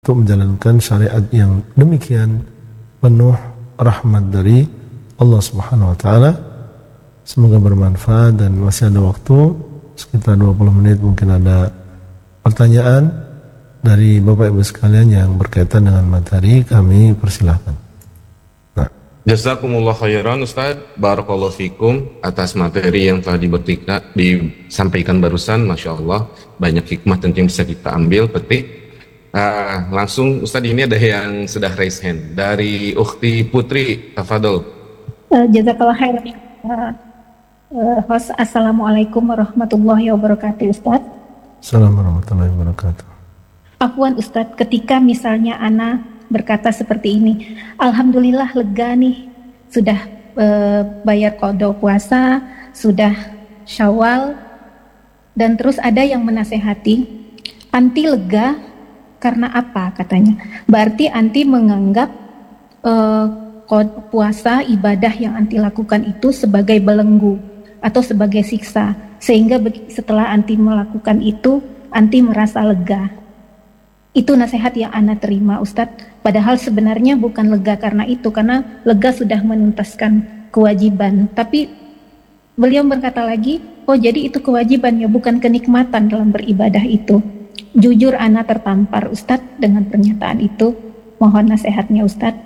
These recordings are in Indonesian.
untuk menjalankan syariat yang demikian penuh rahmat dari Allah Subhanahu wa taala. Semoga bermanfaat dan masih ada waktu sekitar 20 menit, mungkin ada pertanyaan dari Bapak Ibu sekalian yang berkaitan dengan materi, kami persilahkan. Jazakumullah khairan Ustaz, barakallahu fikum atas materi yang telah disampaikan barusan. Masya Allah, banyak hikmah tentu yang bisa kita ambil, petik. Langsung Ustaz, ini ada yang sudah raise hand dari Ukhti Putri, tafadhol. Jazakallah khairan. Host, Assalamualaikum warahmatullahi wabarakatuh Ustaz. Assalamualaikum warahmatullahi wabarakatuh. Afwan Ustaz, ketika misalnya Ana berkata seperti ini, alhamdulillah lega nih, sudah bayar qada puasa, sudah Syawal, dan terus ada yang menasehati, anti lega karena apa katanya? Berarti anti menganggap puasa ibadah yang anti lakukan itu sebagai belenggu atau sebagai siksa, sehingga setelah anti melakukan itu, anti merasa lega. Itu nasihat yang Ana terima Ustadz, padahal sebenarnya bukan lega karena itu, karena lega sudah menuntaskan kewajiban. Tapi beliau berkata lagi, oh jadi itu kewajiban ya, bukan kenikmatan dalam beribadah itu. Jujur Ana tertampar Ustadz dengan pernyataan itu. Mohon nasihatnya Ustadz.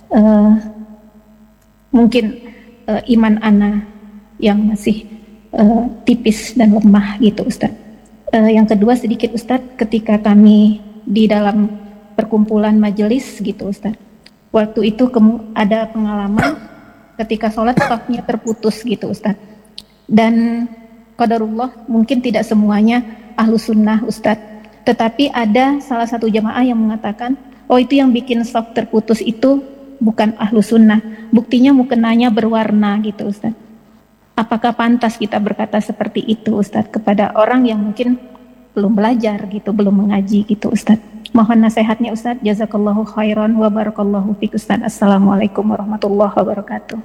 Mungkin iman Ana yang masih tipis dan lemah gitu Ustadz. Yang kedua sedikit Ustadz, ketika kami di dalam perkumpulan majelis gitu Ustaz, waktu itu ada pengalaman ketika sholat safnya terputus gitu Ustaz, dan qadarullah mungkin tidak semuanya ahlu sunnah Ustaz, tetapi ada salah satu jamaah yang mengatakan, oh itu yang bikin saf terputus itu bukan ahlu sunnah, buktinya mukenanya berwarna gitu Ustaz. Apakah pantas kita berkata seperti itu Ustaz kepada orang yang mungkin belum belajar gitu, belum mengaji gitu Ustaz? Mohon nasihatnya Ustaz. Jazakallahu khairan wa barakallahu fiik Ustaz. Assalamualaikum warahmatullahi wabarakatuh.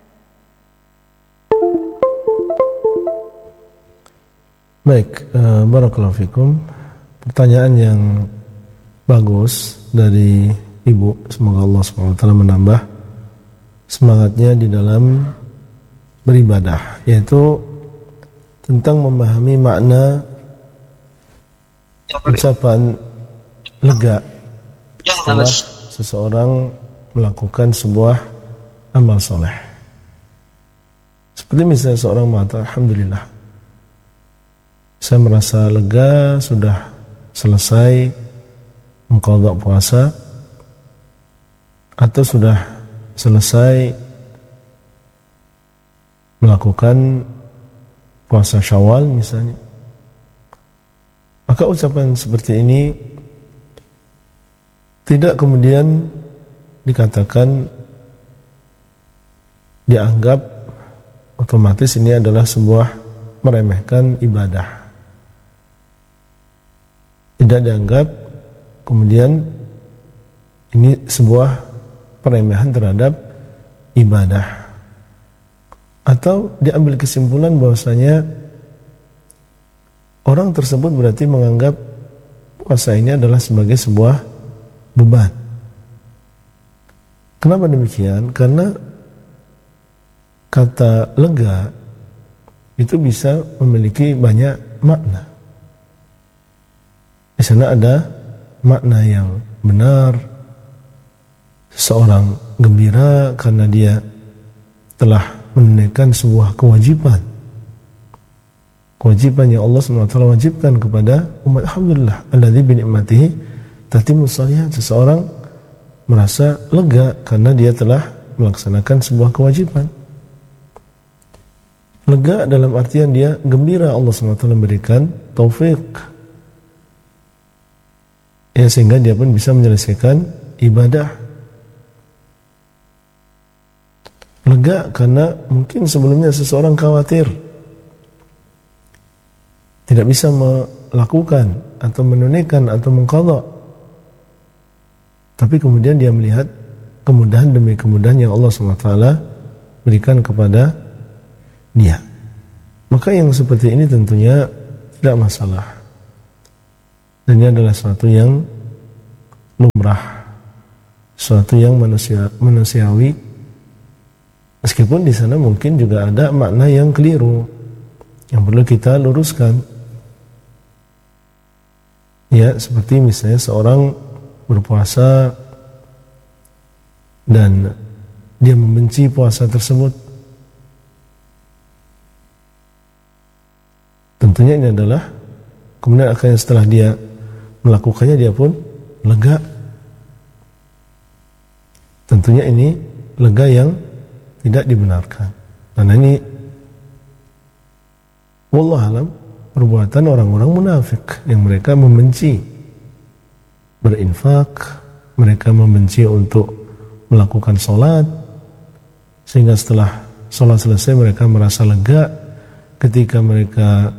Baik, barakallahu fikum. Pertanyaan yang bagus dari Ibu. Semoga Allah SWT menambah semangatnya di dalam beribadah, yaitu tentang memahami makna ucapan lega setelah seseorang melakukan sebuah amal soleh. Seperti misalnya seorang mengatakan, alhamdulillah, saya merasa lega sudah selesai mengqadha puasa, atau sudah selesai melakukan puasa Syawal misalnya. Maka ucapan seperti ini tidak kemudian dikatakan, dianggap otomatis ini adalah sebuah meremehkan ibadah. Tidak dianggap kemudian ini sebuah peremehan terhadap ibadah. Atau diambil kesimpulan bahwasanya orang tersebut berarti menganggap puasa ini adalah sebagai sebuah beban. Kenapa demikian? Karena kata lega itu bisa memiliki banyak makna. Di sana ada makna yang benar, seseorang gembira karena dia telah menunaikan sebuah kewajiban. Kewajiban yang Allah SWT wajibkan kepada umat. Alhamdulillah, alladzi bi ni'matihi tatimmus shalihat. Seseorang merasa lega karena dia telah melaksanakan sebuah kewajiban. Lega dalam artian dia gembira Allah SWT memberikan taufik, ya, sehingga dia pun bisa menyelesaikan ibadah. Lega karena mungkin sebelumnya seseorang khawatir tidak bisa melakukan atau menunaikan atau mengqadha, tapi kemudian dia melihat kemudahan demi kemudahan yang Allah SWT berikan kepada dia. Maka yang seperti ini tentunya tidak masalah, dan ini adalah sesuatu yang lumrah, suatu yang manusiawi, meskipun di sana mungkin juga ada makna yang keliru yang perlu kita luruskan. Ya, seperti misalnya seorang berpuasa dan dia membenci puasa tersebut. Tentunya ini adalah kemudian akhirnya setelah dia melakukannya dia pun lega. Tentunya ini lega yang tidak dibenarkan. Karena ini wallahu alam perbuatan orang-orang munafik yang mereka membenci berinfak, mereka membenci untuk melakukan sholat, sehingga setelah sholat selesai mereka merasa lega. Ketika mereka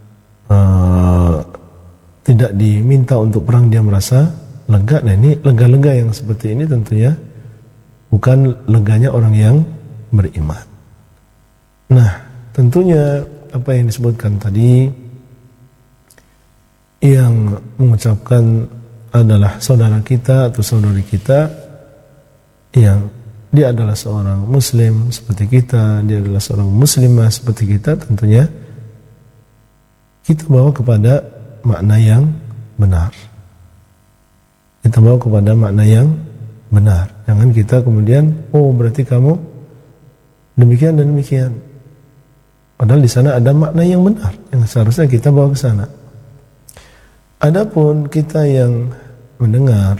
tidak diminta untuk perang dia merasa lega. Nah, ini lega-lega yang seperti ini tentunya bukan leganya orang yang beriman. Nah, tentunya apa yang disebutkan tadi, yang mengucapkan adalah saudara kita atau saudari kita yang dia adalah seorang muslim seperti kita, dia adalah seorang muslimah seperti kita, tentunya kita bawa kepada makna yang benar. Kita bawa kepada makna yang benar. Jangan kita kemudian, oh berarti kamu demikian dan demikian. Padahal di sana ada makna yang benar yang seharusnya kita bawa ke sana. Adapun kita yang mendengar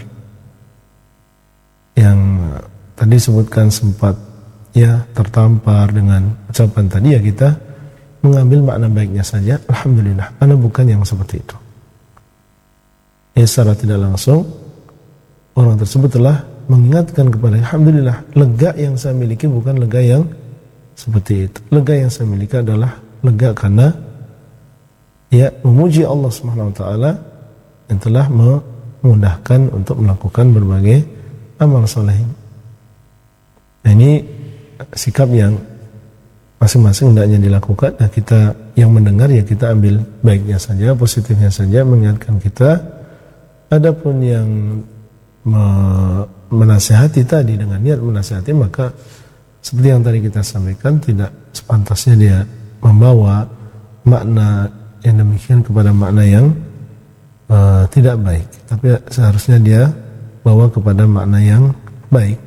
yang tadi sebutkan sempat ya tertampar dengan ucapan tadi, ya kita mengambil makna baiknya saja. Alhamdulillah, karena bukan yang seperti itu. Ya, secara tidak langsung orang tersebut telah mengingatkan kepada, alhamdulillah, lega yang saya miliki bukan lega yang seperti itu. Lega yang saya miliki adalah lega karena ya memuji Allah Subhanahu wa taala yang telah memudahkan untuk melakukan berbagai amal saleh. Nah, ini sikap yang masing-masing hendaknya dilakukan. Nah, kita yang mendengar ya kita ambil baiknya saja, positifnya saja, mengingatkan kita. Adapun yang menasihati tadi dengan niat menasihati, maka seperti yang tadi kita sampaikan, tidak sepantasnya dia membawa makna yang demikian kepada makna yang tidak baik, tapi seharusnya dia bawa kepada makna yang baik.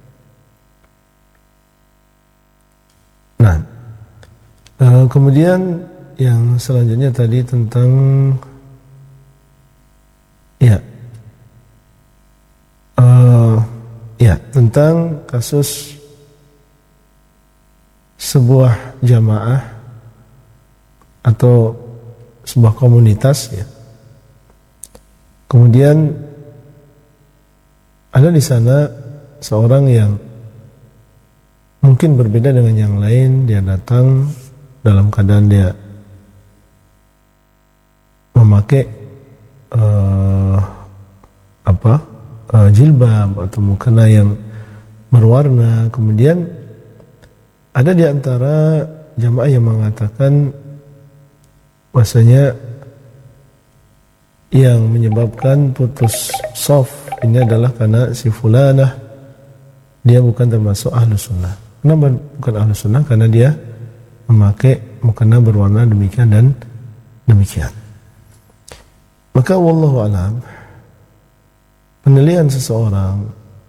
Nah, kemudian yang selanjutnya tadi tentang tentang kasus sebuah jamaah atau sebuah komunitas ya. Kemudian ada di sana seorang yang mungkin berbeda dengan yang lain. Dia datang dalam keadaan dia memakai jilbab atau mukena yang berwarna. Kemudian ada di antara jamaah yang mengatakan bahwasanya yang menyebabkan putus shaf ini adalah karena si fulanah dia bukan termasuk ahlus sunnah. Kenapa bukan ahlus sunnah? Karena dia memakai mukena berwarna demikian dan demikian. Maka wallahu a'lam, penilaian seseorang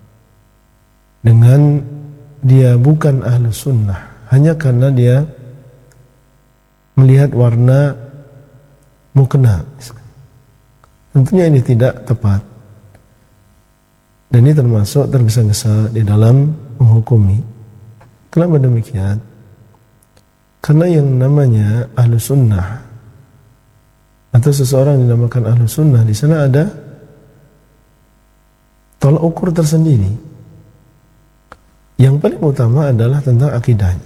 dengan dia bukan ahlus sunnah hanya karena dia melihat warna mukena, tentunya ini tidak tepat. Dan ini termasuk tergesa-gesa di dalam menghukumi. Kenapa demikian? Karena yang namanya ahlus sunnah atau seseorang yang dinamakan ahlus sunnah, di sana ada tolak ukur tersendiri. Yang paling utama adalah tentang akidahnya.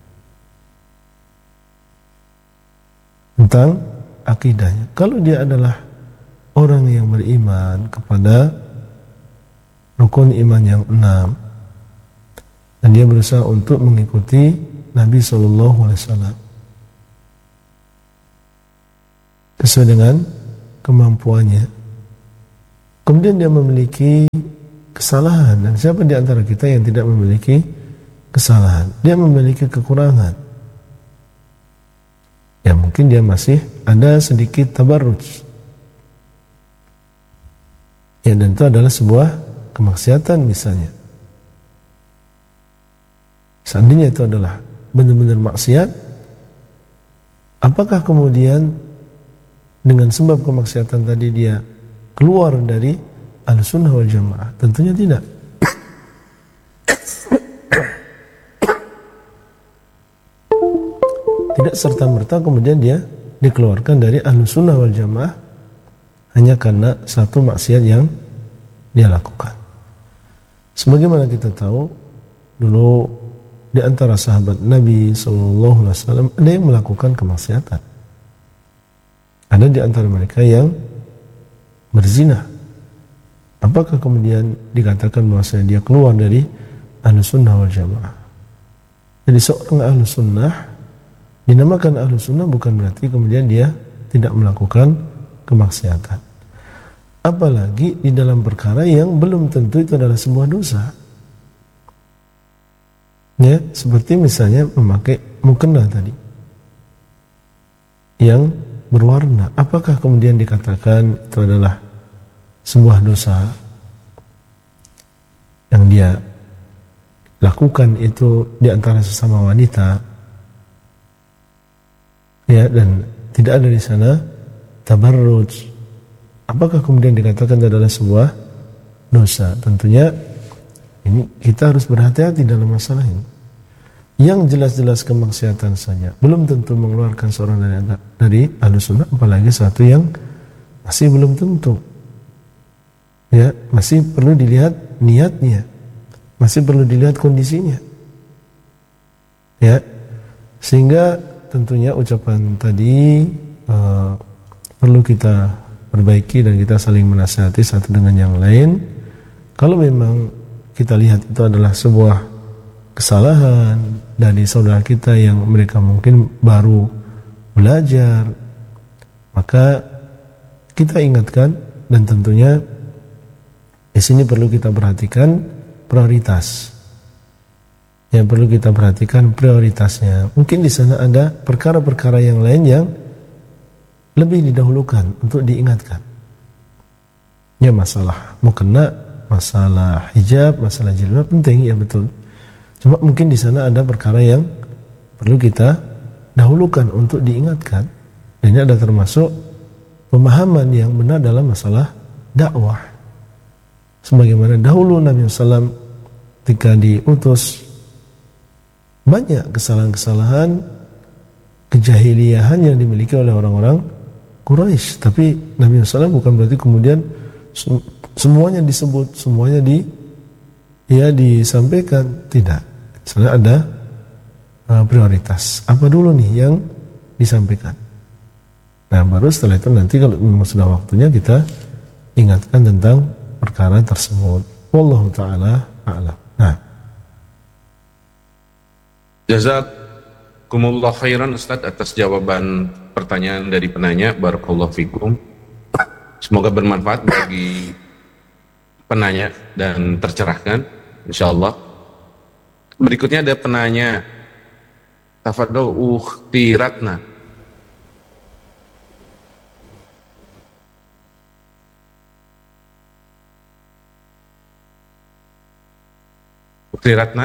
Tentang akidahnya. Kalau dia adalah orang yang beriman kepada rukun iman yang 6 dan dia berusaha untuk mengikuti Nabi SAW sesuai dengan kemampuannya, kemudian dia memiliki kesalahan. Dan siapa di antara kita yang tidak memiliki kesalahan? Dia memiliki kekurangan. Ya mungkin dia masih ada sedikit tabarruj. Ya dan itu adalah sebuah kemaksiatan misalnya. Seandainya itu adalah benar-benar maksiat, apakah kemudian dengan sebab kemaksiatan tadi dia keluar dari Ahlussunnah wal Jamaah? Tentunya tidak. Tidak serta-merta kemudian dia dikeluarkan dari Ahlussunnah wal Jamaah hanya karena satu maksiat yang dia lakukan. Sebagaimana kita tahu, dulu di antara sahabat Nabi SAW ada yang melakukan kemaksiatan. Ada di antara mereka yang berzina. Apakah kemudian dikatakan bahwasanya dia keluar dari Ahlussunnah wal Jamaah? Jadi seorang Ahlussunnah dinamakan Ahlussunnah bukan berarti kemudian dia tidak melakukan kemaksiatan. Apalagi di dalam perkara yang belum tentu itu adalah sebuah dosa. Ya, seperti misalnya memakai mukena tadi yang berwarna. Apakah kemudian dikatakan itu adalah sebuah dosa yang dia lakukan itu di antara sesama wanita? Ya, dan tidak ada di sana tabarruj. Apakah kemudian dikatakan itu adalah sebuah dosa? Tentunya ini kita harus berhati-hati dalam masalah ini. Yang jelas-jelas kemaksiatan saja belum tentu mengeluarkan seorang dari Ahlussunnah, apalagi satu yang masih belum tentu. Ya, masih perlu dilihat niatnya, masih perlu dilihat kondisinya. Ya, sehingga tentunya ucapan tadi perlu kita perbaiki dan kita saling menasihati satu dengan yang lain. Kalau memang kita lihat itu adalah sebuah kesalahan dari saudara kita yang mereka mungkin baru belajar, maka kita ingatkan, dan tentunya di sini perlu kita perhatikan prioritas. Yang perlu kita perhatikan prioritasnya. Mungkin di sana ada perkara-perkara yang lain yang lebih didahulukan untuk diingatkan. Ya, masalah mukena, masalah hijab, masalah jilbab penting, ya betul. Cuma mungkin di sana ada perkara yang perlu kita dahulukan untuk diingatkan. Dan ini ada termasuk pemahaman yang benar dalam masalah dakwah. Sebagaimana dahulu Nabi SAW ketika diutus, banyak kesalahan-kesalahan kejahiliahan yang dimiliki oleh orang-orang Quraisy. Tapi Nabi SAW bukan berarti kemudian semuanya disebut, semuanya disampaikan. Tidak. Sebenarnya ada prioritas. Apa dulu nih yang disampaikan? Nah, baru setelah itu nanti kalau memang sudah waktunya kita ingatkan tentang perkara tersebut. Wallahu ta'ala a'lam. Nah, jazakumullah khairan Ustadz atas jawaban pertanyaan dari penanya. Barakallahu fikum. Semoga bermanfaat bagi penanya dan tercerahkan insyaallah. Berikutnya ada penanya, tafadhol Ukhti Ratna. Ukhti Ratna.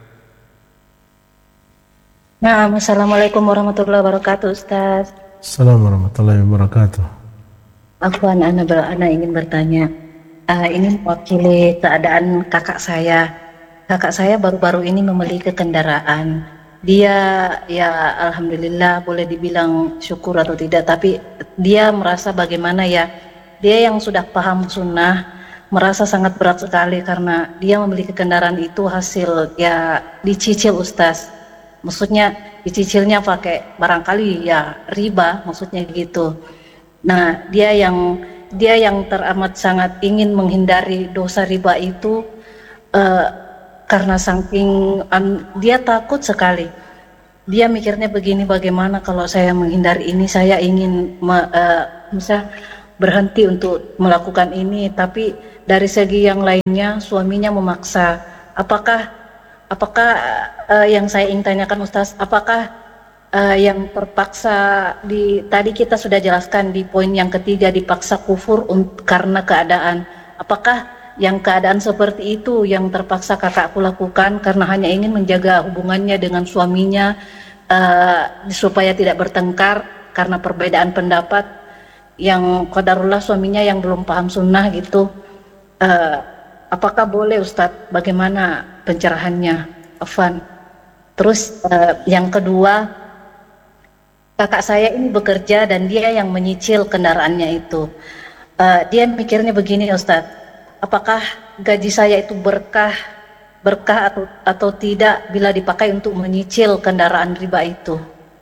Nah, assalamualaikum warahmatullahi wabarakatuh, Ustaz. Assalamualaikum warahmatullahi wabarakatuh. Afwan, ana ingin bertanya. Ini mewakili keadaan kakak saya. Kakak saya baru-baru ini memiliki kendaraan. Dia ya alhamdulillah boleh dibilang syukur atau tidak, tapi dia merasa bagaimana ya? Dia yang sudah paham sunnah merasa sangat berat sekali karena dia memiliki kendaraan itu hasil ya dicicil, Ustaz. Maksudnya dicicilnya pakai barangkali ya riba, maksudnya gitu. Nah, dia yang teramat sangat ingin menghindari dosa riba itu karena saking dia takut sekali. Dia mikirnya begini, bagaimana kalau saya menghindari ini, saya ingin berhenti untuk melakukan ini, tapi dari segi yang lainnya suaminya memaksa. Apakah yang saya ingin tanyakan Ustaz, apakah yang terpaksa tadi kita sudah jelaskan di poin yang ketiga, dipaksa kufur karena keadaan. Apakah yang keadaan seperti itu yang terpaksa kakakku lakukan karena hanya ingin menjaga hubungannya dengan suaminya supaya tidak bertengkar karena perbedaan pendapat, yang qadarullah suaminya yang belum paham sunnah gitu. Apakah boleh Ustadz? Bagaimana pencerahannya? Afwan. Terus yang kedua, kakak saya ini bekerja dan dia yang menyicil kendaraannya itu. Dia mikirnya begini Ustadz, apakah gaji saya itu berkah atau tidak bila dipakai untuk menyicil kendaraan riba itu?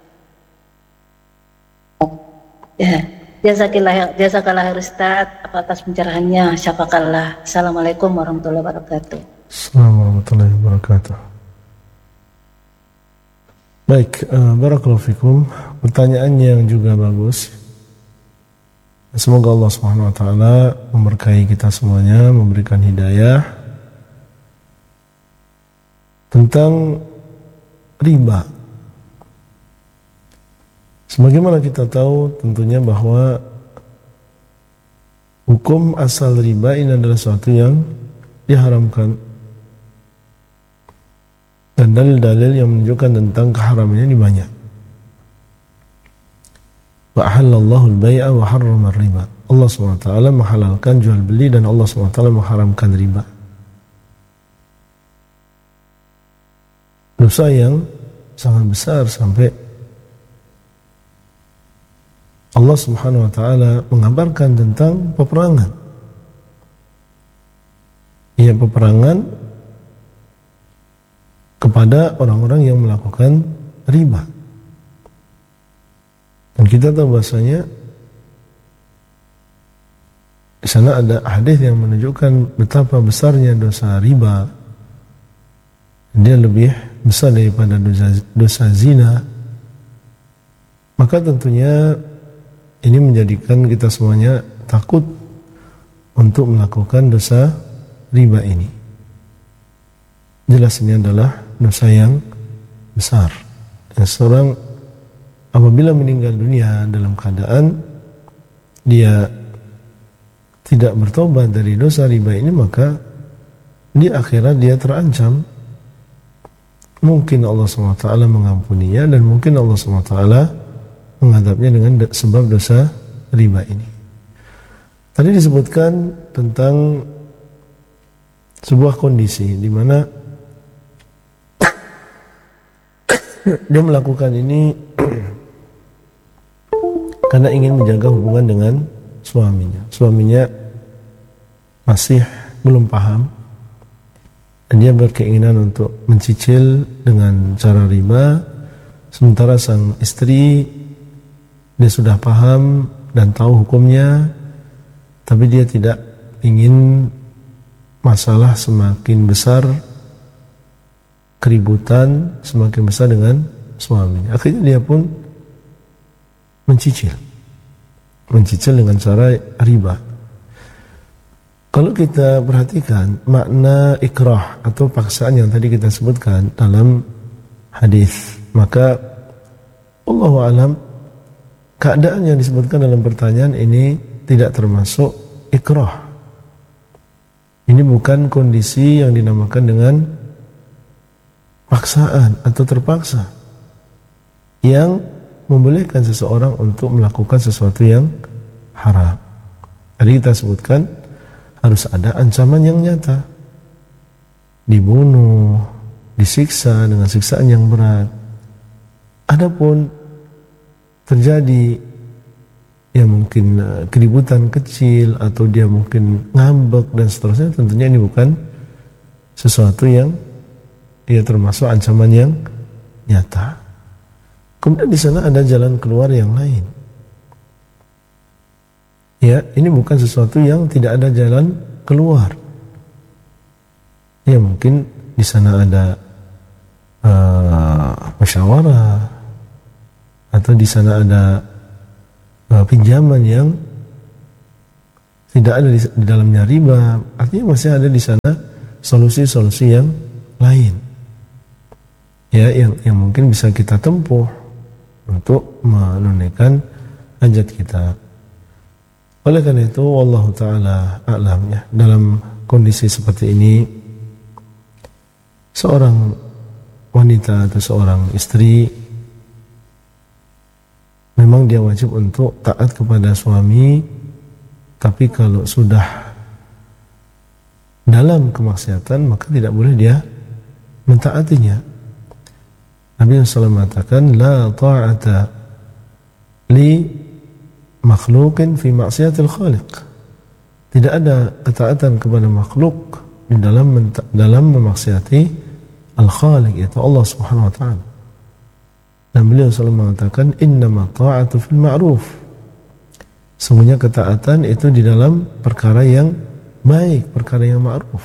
Ya, jazakallah Ustadz atas pencerahannya. Syafakallah. Assalamualaikum warahmatullahi wabarakatuh. Assalamualaikum warahmatullahi wabarakatuh. Baik, barakallahu fikum. Pertanyaan yang juga bagus. Semoga Allah Subhanahu wa taala memberkahi kita semuanya, memberikan hidayah tentang riba. Sebagaimana kita tahu tentunya bahwa hukum asal riba ini adalah sesuatu yang diharamkan. Dan dalil-dalil yang menunjukkan tentang keharamannya ini banyak. Wa ahallallahu al-bai'a wa harrama riba. Allah SWT menghalalkan jual beli dan Allah SWT mengharamkan riba. Dosa yang sangat besar sampai Allah Subhanahu wa taala mengabarkan tentang peperangan. Ya, peperangan kepada orang-orang yang melakukan riba. Dan kita tahu bahasanya di sana ada hadis yang menunjukkan betapa besarnya dosa riba. Dia lebih besar daripada dosa zina. Maka tentunya ini menjadikan kita semuanya takut untuk melakukan dosa riba ini. Jelas ini adalah dosa yang besar. Yang seorang apabila meninggal dunia dalam keadaan dia tidak bertobat dari dosa riba ini, maka di akhirat dia terancam. Mungkin Allah SWT mengampuninya dan mungkin Allah SWT mengadabnya dengan sebab dosa riba ini. Tadi disebutkan tentang sebuah kondisi di mana dia melakukan ini karena ingin menjaga hubungan dengan suaminya. Suaminya masih belum paham dan dia berkeinginan untuk mencicil dengan cara riba, sementara sang istri dia sudah paham dan tahu hukumnya, tapi dia tidak ingin masalah semakin besar, keributan semakin besar dengan suaminya. Akhirnya dia pun mencicil dengan cara riba. Kalau kita perhatikan makna ikrah atau paksaan yang tadi kita sebutkan dalam hadis, maka Allahu a'lam keadaan yang disebutkan dalam pertanyaan ini tidak termasuk ikrah. Ini bukan kondisi yang dinamakan dengan paksaan atau terpaksa yang membolehkan seseorang untuk melakukan sesuatu yang haram. Tadi kita sebutkan harus ada ancaman yang nyata, dibunuh, disiksa dengan siksaan yang berat. Adapun terjadi ya mungkin keributan kecil atau dia mungkin ngambek dan seterusnya, tentunya ini bukan sesuatu yang ya termasuk ancaman yang nyata. Kemudian di sana ada jalan keluar yang lain. Ya, ini bukan sesuatu yang tidak ada jalan keluar. Ya mungkin di sana ada musyawarah atau di sana ada pinjaman yang tidak ada di dalamnya riba, artinya masih ada di sana solusi-solusi yang lain, ya, yang mungkin bisa kita tempuh untuk menunaikan hajat kita. Oleh karena itu, wallahu taala a'lam, ya, dalam kondisi seperti ini, seorang wanita atau seorang istri memang dia wajib untuk taat kepada suami, tapi kalau sudah dalam kemaksiatan maka tidak boleh dia mentaatinya. Nabi SAW mengatakan, la ta'ata li makhluqin fi maksiatil khaliq. Tidak ada ketaatan kepada makhluk di dalam memaksiati al-khaliq, yaitu Allah Subhanahu wa taala. Dan beliau selalu mengatakan, innama ta'atu fil ma'ruf. Semuanya ketaatan itu di dalam perkara yang baik, perkara yang ma'ruf.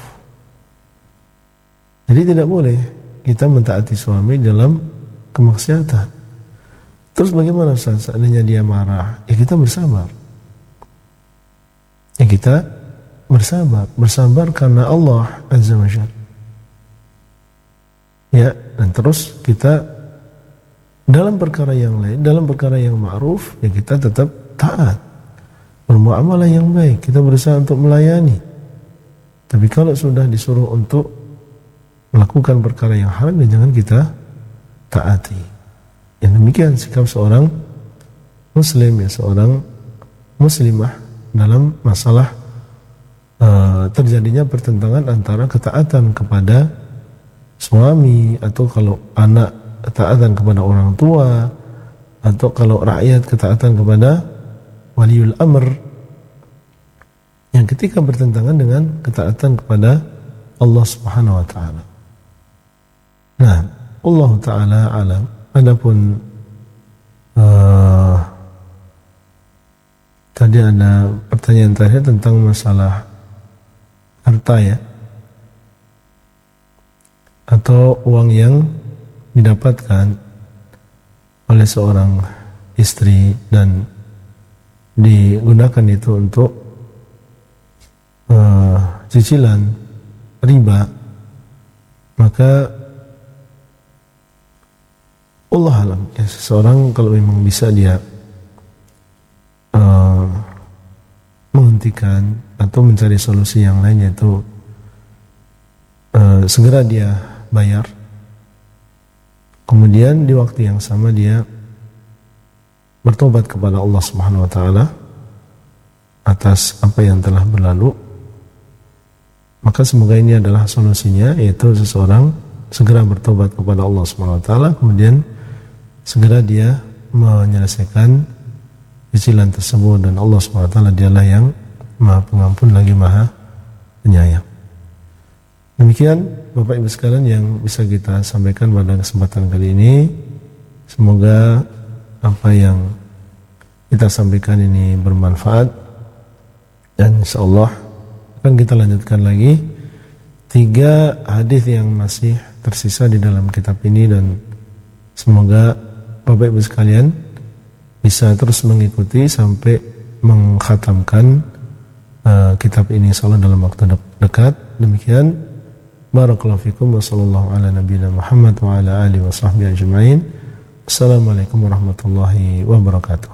Jadi tidak boleh kita mentaati suami dalam kemaksiatan. Terus bagaimana seandainya dia marah? Ya kita bersabar. Ya kita bersabar karena Allah Azza wa Jalla. Ya, dan terus kita dalam perkara yang lain, dalam perkara yang ma'ruf, ya kita tetap taat, bermuamalah yang baik, kita berusaha untuk melayani. Tapi kalau sudah disuruh untuk melakukan perkara yang haram, ya jangan kita taati. Yang demikian sikap seorang muslim, ya, seorang muslimah dalam masalah terjadinya pertentangan antara ketaatan kepada suami, atau kalau anak ketaatan kepada orang tua, atau kalau rakyat ketaatan kepada waliul amr, yang ketika bertentangan dengan ketaatan kepada Allah Subhanahu wa taala. Nah, Allah taala alam. Adapun tadi ada pertanyaan terakhir tentang masalah harta, ya, atau uang yang didapatkan oleh seorang istri dan digunakan itu untuk cicilan riba, maka Allah alam, ya, seseorang kalau memang bisa dia menghentikan atau mencari solusi yang lain, yaitu segera dia bayar, kemudian di waktu yang sama dia bertobat kepada Allah Subhanahu wa taala atas apa yang telah berlalu, maka semoga ini adalah solusinya, yaitu seseorang segera bertobat kepada Allah Subhanahu wa taala, kemudian segera dia menyelesaikan cicilan tersebut, dan Allah Subhanahu wa taala dialah yang Maha Pengampun lagi Maha Penyayang. Demikian Bapak Ibu sekalian yang bisa kita sampaikan pada kesempatan kali ini. Semoga apa yang kita sampaikan ini bermanfaat, dan insyaallah akan kita lanjutkan lagi 3 hadis yang masih tersisa di dalam kitab ini, dan semoga Bapak Ibu sekalian bisa terus mengikuti sampai mengkhatamkan kitab ini insyaallah dalam waktu dekat. Demikian, barakallahu fikum wa sallallahu ala nabiyina Muhammad wa ala alihi wa sahbihi ajma'in. Assalamualaikum warahmatullahi wabarakatuh.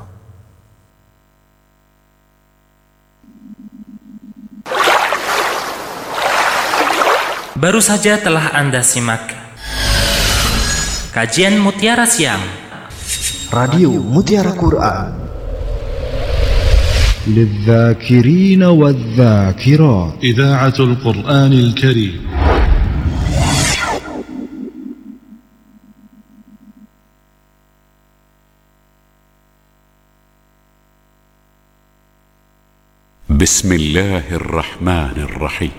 Baru saja telah Anda simak kajian Mutiara Siang Radio Mutiara Quran للذاكرين والذاكرات إذاعة القرآن الكريم. بسم الله الرحمن الرحيم.